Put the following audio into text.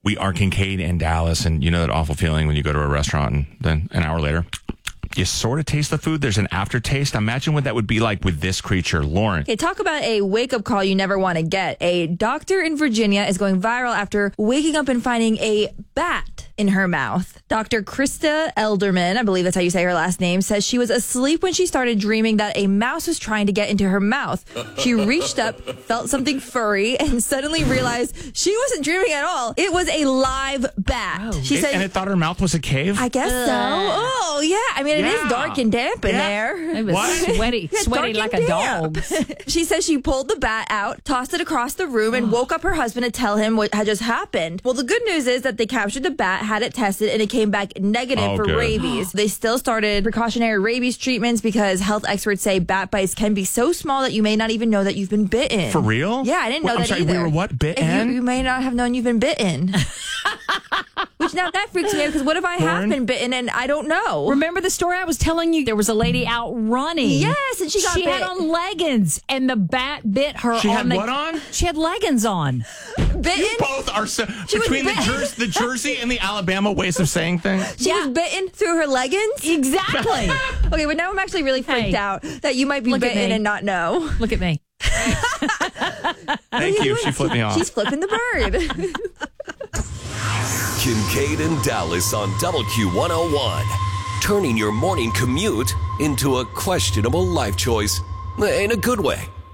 We are Kincaid and Dallas, and you know that awful feeling when you go to a restaurant and then an hour later, you sort of taste the food. There's an aftertaste. Imagine what that would be like with this creature. Lauren. Okay, talk about a wake-up call you never want to get. A doctor in Virginia is going viral after waking up and finding a bat in her mouth. Dr. Krista Elderman, I believe that's how you say her last name, says she was asleep when she started dreaming that a mouse was trying to get into her mouth. She reached up, felt something furry, and suddenly realized she wasn't dreaming at all. It was a live bat. She said, and it thought her mouth was a cave? I guess so. Oh, yeah. I mean, it is dark and damp in there. It was sweaty like a dog. She says she pulled the bat out, tossed it across the room, and woke up her husband to tell him what had just happened. Well, the good news is that they captured the bat, had it tested, and it came back negative for rabies. They still started precautionary rabies treatments because health experts say bat bites can be so small that you may not even know that you've been bitten. For real? Yeah, I didn't know that either. We were what? Bitten? You may not have known you've been bitten. Which now that freaks me out because what if I have been bitten and I don't know? Remember the story I was telling you? There was a lady out running. Yes, and she had on leggings, and the bat bit her. She had what on? She had leggings on. Bitten? You both are between the Jersey and the Alabama ways of saying things. She was bitten through her leggings? Exactly. Okay, but now I'm actually really freaked out that you might be bitten and not know. Look at me. Thank you. She flipped me off. She's flipping the bird. Kincaid and Dallas on WQ101. Turning your morning commute into a questionable life choice. In a good way.